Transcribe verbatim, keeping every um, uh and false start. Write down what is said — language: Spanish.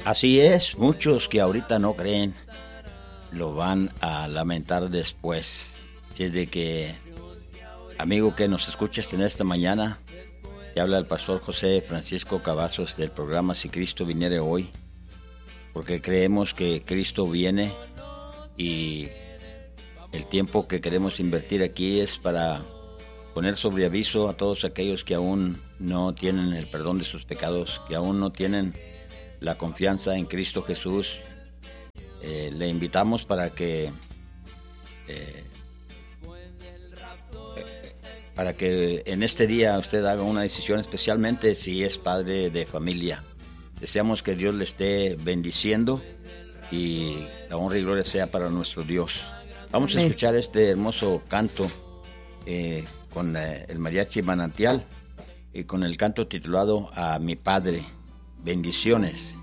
Así es, muchos que ahorita no creen lo van a lamentar después. Si es de que, amigo que nos escuches en esta mañana, te habla el pastor José Francisco Cavazos del programa Si Cristo Viniere Hoy, porque creemos que Cristo viene y el tiempo que queremos invertir aquí es para poner sobre aviso a todos aquellos que aún no tienen el perdón de sus pecados, que aún no tienen la confianza en Cristo Jesús. Eh, le invitamos para que eh, para que en este día usted haga una decisión, especialmente si es padre de familia. Deseamos que Dios le esté bendiciendo y la honra y gloria sea para nuestro Dios. Vamos Amén. A escuchar este hermoso canto eh, con eh, el mariachi Manantial y con el canto titulado A mi Padre. Bendiciones.